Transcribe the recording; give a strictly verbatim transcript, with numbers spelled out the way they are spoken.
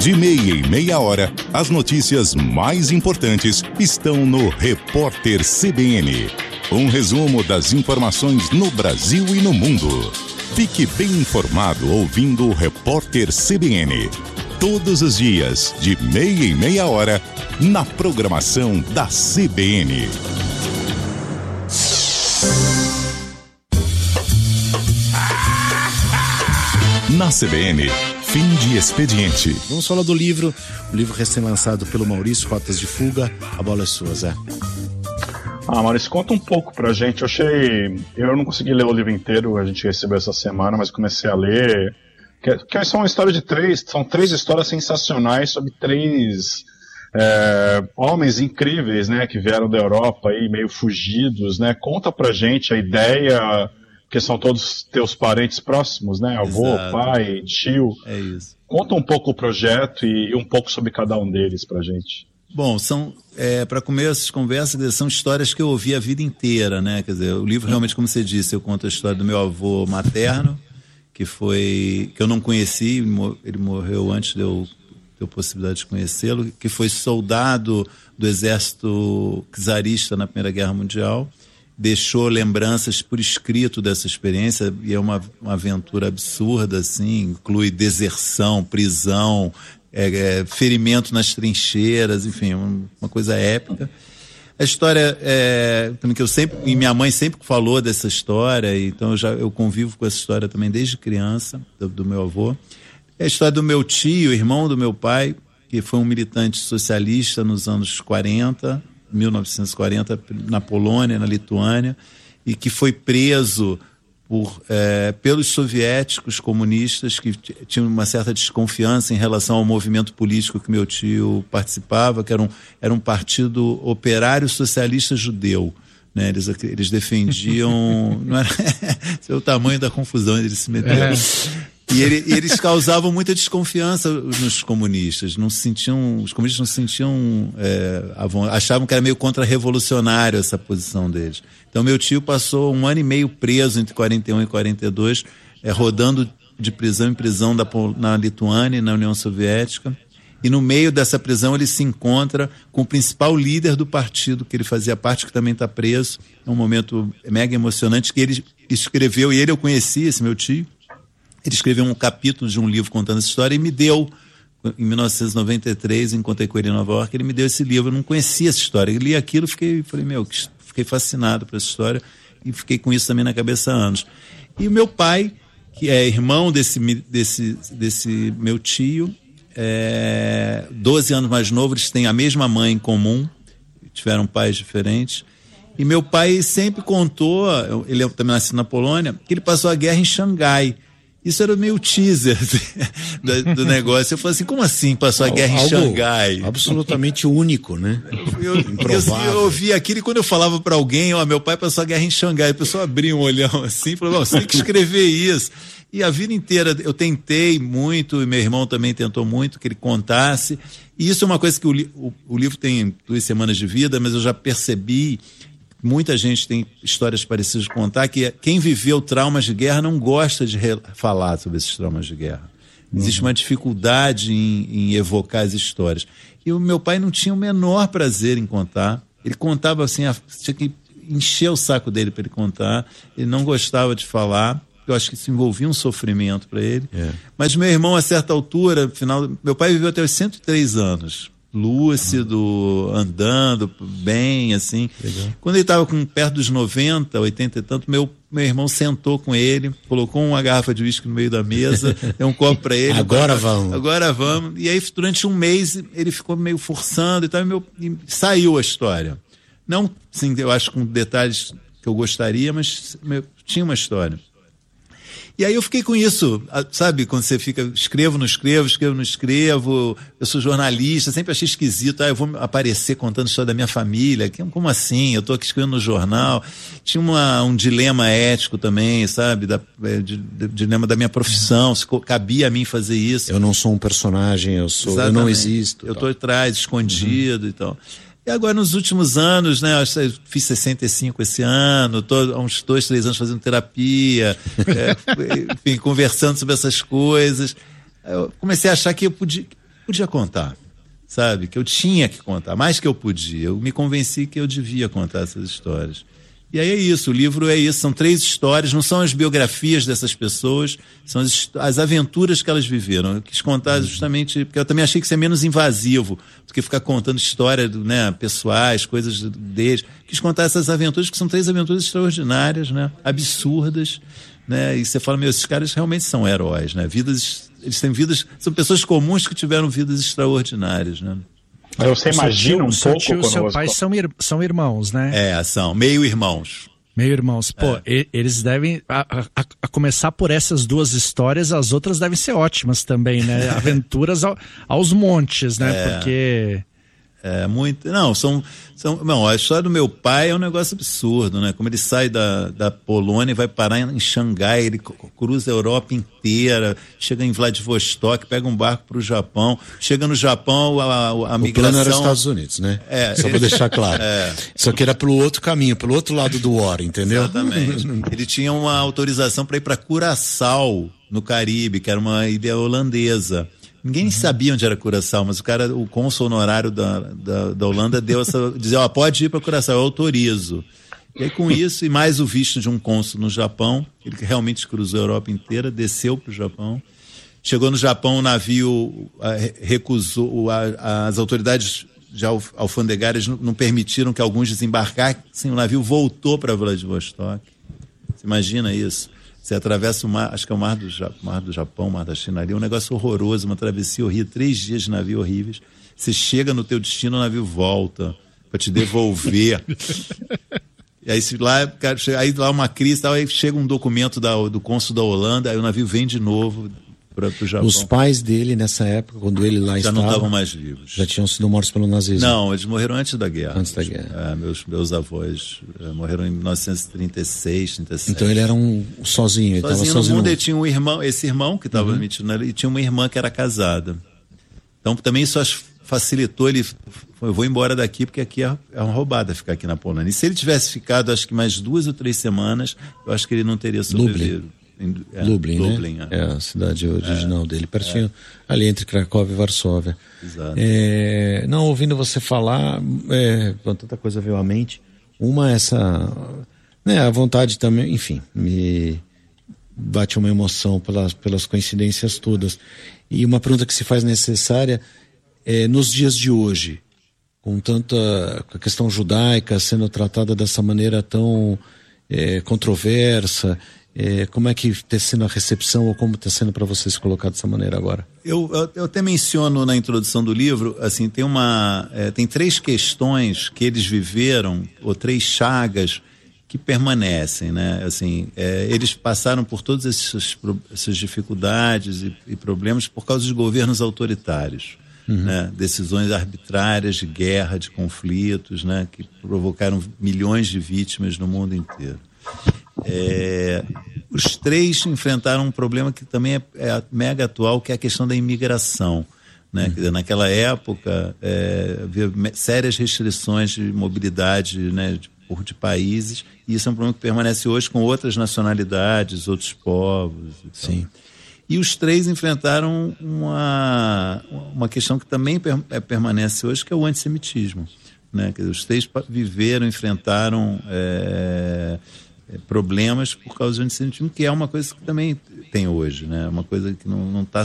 De meia em meia hora, as notícias mais importantes estão no Repórter C B N. Um resumo das informações no Brasil e no mundo. Fique bem informado ouvindo o Repórter C B N. Todos os dias, de meia em meia hora, na programação da C B N. Na C B N, fim de expediente. Vamos falar do livro, o livro recém-lançado pelo Maurício, Rotas de Fuga. A bola é sua, Zé. Ah, Maurício, conta um pouco pra gente. Eu achei... Eu não consegui ler o livro inteiro, a gente recebeu essa semana, mas comecei a ler. Que, que são uma história de três... São três histórias sensacionais sobre três é, homens incríveis, né? Que vieram da Europa aí, meio fugidos, né? Conta pra gente a ideia... Porque são todos teus parentes próximos, né? Avô, Exato. pai, tio. É isso. Conta um pouco o projeto e, e um pouco sobre cada um deles pra gente. Bom, são, é, para começo essas conversas, são histórias que eu ouvi a vida inteira, né? Quer dizer, o livro realmente, como você disse, eu conto a história do meu avô materno, que foi, que eu não conheci, ele morreu antes de eu ter a possibilidade de conhecê-lo, que foi soldado do exército czarista na Primeira Guerra Mundial, deixou lembranças por escrito dessa experiência, e é uma, uma aventura absurda, assim, inclui deserção, prisão, É, é, ferimento nas trincheiras, enfim, um, uma coisa épica. A história, é, também que eu sempre, e minha mãe sempre falou dessa história, então eu, já, eu convivo com essa história também desde criança, do, do meu avô. É a história do meu tio, irmão do meu pai, que foi um militante socialista nos anos quarenta, mil novecentos e quarenta, na Polônia, na Lituânia, e que foi preso Por, é, pelos soviéticos comunistas que t- tinham uma certa desconfiança em relação ao movimento político que meu tio participava, que era um, era um partido operário socialista judeu. Né? Eles, eles defendiam... não era, esse é o tamanho da confusão, eles se meteram. É. E ele, eles causavam muita desconfiança nos comunistas. Não se sentiam, os comunistas não se sentiam... É, achavam que era meio contra-revolucionário essa posição deles. Então, meu tio passou um ano e meio preso entre quarenta e um e quarenta e dois, é, rodando de prisão em prisão da, na Lituânia e na União Soviética. E no meio dessa prisão ele se encontra com o principal líder do partido que ele fazia parte, que também está preso. É um momento mega emocionante que ele escreveu, e ele eu conheci, esse meu tio. Ele escreveu um capítulo de um livro contando essa história e me deu, em mil novecentos e noventa e três, encontrei com ele em Nova York, ele me deu esse livro. Eu não conhecia essa história. Eu li aquilo e fiquei, falei, meu, fiquei fascinado por essa história e fiquei com isso também na cabeça há anos. E o meu pai, que é irmão desse, desse, desse meu tio, é, doze anos mais novo, eles têm a mesma mãe em comum, tiveram pais diferentes. E meu pai sempre contou, ele também nasceu na Polônia, que ele passou a guerra em Xangai. Isso era meio teaser do, do negócio. Eu falei assim, como assim passou a guerra Algo em Xangai? Absolutamente único, né? Eu, eu, eu ouvi aquilo, e quando eu falava para alguém, ó, meu pai passou a guerra em Xangai, a pessoa abria um olhão assim e falou, você tem que escrever isso. E a vida inteira eu tentei muito, e meu irmão também tentou muito que ele contasse. E isso é uma coisa que o, o, o livro tem duas semanas de vida, mas eu já percebi... Muita gente tem histórias parecidas de contar, que quem viveu traumas de guerra não gosta de re- falar sobre esses traumas de guerra. Existe uhum. uma dificuldade em, em evocar as histórias. E o meu pai não tinha o menor prazer em contar. Ele contava assim, a, tinha que encher o saco dele para ele contar. Ele não gostava de falar. Eu acho que isso envolvia um sofrimento para ele. É. Mas meu irmão, a certa altura, final, meu pai viveu até os cento e três anos. Lúcido, andando bem, assim. Legal. Quando ele estava com perto dos noventa, oitenta e tanto, meu, meu irmão sentou com ele, colocou uma garrafa de uísque no meio da mesa, deu um copo para ele. Agora vamos. Agora vamos. E aí, durante um mês, ele ficou meio forçando e tal, e, meu, e saiu a história. Não, sim, eu acho com detalhes que eu gostaria, mas meu, tinha uma história. E aí eu fiquei com isso, sabe, quando você fica, escrevo, não escrevo, escrevo, não escrevo, eu sou jornalista, sempre achei esquisito, ah, eu vou aparecer contando a história da minha família, como assim, eu estou aqui escrevendo no jornal. Tinha uma, um dilema ético também, sabe, da, de, de, dilema da minha profissão, se cabia a mim fazer isso. Eu não sou um personagem, eu sou, eu não existo. Eu estou atrás, escondido uhum. e tal. E agora, nos últimos anos, né, eu fiz sessenta e cinco esse ano, estou há uns dois, três anos fazendo terapia, é, enfim, conversando sobre essas coisas. Eu comecei a achar que eu podia, podia contar, sabe? Que eu tinha que contar, mais que eu podia. Eu me convenci que eu devia contar essas histórias. E aí é isso, o livro é isso, são três histórias, não são as biografias dessas pessoas, são as, as aventuras que elas viveram. Eu quis contar justamente, porque eu também achei que isso é menos invasivo do que ficar contando histórias, né, pessoais, coisas deles. Quis contar essas aventuras, que são três aventuras extraordinárias, né, absurdas, né, e você fala, meu, esses caras realmente são heróis, né, vidas, eles têm vidas, são pessoas comuns que tiveram vidas extraordinárias, né. Você imagina um seu pouco tio, quando seu você... pai são, ir, são irmãos, né? É, são meio irmãos. Meio irmãos. Pô, é. e, eles devem, a, a, a começar por essas duas histórias, as outras devem ser ótimas também, né? Aventuras ao, aos montes, né? É. Porque... É, muito. Não, são. são não, a história do meu pai é um negócio absurdo, né? Como ele sai da, da Polônia e vai parar em, em Xangai, ele cruza a Europa inteira, chega em Vladivostok, pega um barco para o Japão, chega no Japão, a, a, a o migração. O plano era os Estados Unidos, né? É, Só para deixar claro. É. Só que era pelo outro caminho, pelo outro lado do War, entendeu? Exatamente. Ele tinha uma autorização para ir para Curaçao, no Caribe, que era uma ilha holandesa. Ninguém sabia onde era Curaçao, mas o cara, o cônsul honorário da, da, da Holanda deu essa, dizia, ó, pode ir para Curaçao, eu autorizo. E aí com isso, e mais o visto de um cônsul no Japão, ele realmente cruzou a Europa inteira, desceu para o Japão, chegou no Japão, o navio a, recusou, a, as autoridades já alfandegárias não, não permitiram que alguns desembarcassem, o navio voltou para Vladivostok. Você imagina isso? Você atravessa o mar, acho que é o mar do, mar do Japão, o mar da China ali, é um negócio horroroso, uma travessia horrível, três dias de navio horríveis. Você chega no teu destino, o navio volta para te devolver. E aí se lá, cara, aí lá uma crise, tal, aí chega um documento da, do cônsul da Holanda, aí o navio vem de novo para o Japão. Os pais dele, nessa época, quando ele lá já estava... Já não estavam mais vivos. Já tinham sido mortos pelo nazismo. Não, eles morreram antes da guerra. Antes da guerra. É, meus, meus avós é, morreram em mil novecentos e trinta e seis, trinta e sete. Então ele era um sozinho. Ele sozinho, sozinho no mundo, no... ele tinha um irmão, esse irmão que estava uhum. mentindo, e tinha uma irmã que era casada. Então também isso facilitou ele... Eu vou embora daqui porque aqui é, é uma roubada ficar aqui na Polônia. E se ele tivesse ficado, acho que mais duas ou três semanas, eu acho que ele não teria sobrevivido. É, Lublin, Lublin, né? É. é a cidade original é, dele, pertinho, é. ali entre Cracóvia e Varsóvia. Exato. É, não, ouvindo você falar, é, tanta coisa veio à mente. Uma, essa, né, a vontade também, enfim, me bate uma emoção pelas, pelas coincidências todas. E uma pergunta que se faz necessária é, nos dias de hoje, com tanta a questão judaica sendo tratada dessa maneira tão é, controversa, É, como é que está sendo a recepção ou como está sendo para você se colocar dessa maneira agora? Eu, eu, eu até menciono na introdução do livro, assim, tem uma, é, tem três questões que eles viveram, ou três chagas que permanecem, né? Assim, é, eles passaram por todas essas, essas dificuldades e, e problemas por causa de governos autoritários. Uhum. Né? Decisões arbitrárias de guerra, de conflitos, né? Que provocaram milhões de vítimas no mundo inteiro. É, os três enfrentaram um problema que também é, é mega atual, que é a questão da imigração, né? Uhum. Quer dizer, naquela época é, havia sérias restrições de mobilidade, né, de, por de países, e isso é um problema que permanece hoje com outras nacionalidades, outros povos e tal. Sim. E os três enfrentaram uma, uma questão que também per, é, permanece hoje, que é o antissemitismo, né? Quer dizer, os três viveram, enfrentaram é, problemas por causa do antissemitismo, que é uma coisa que também tem hoje, né? Uma coisa que não está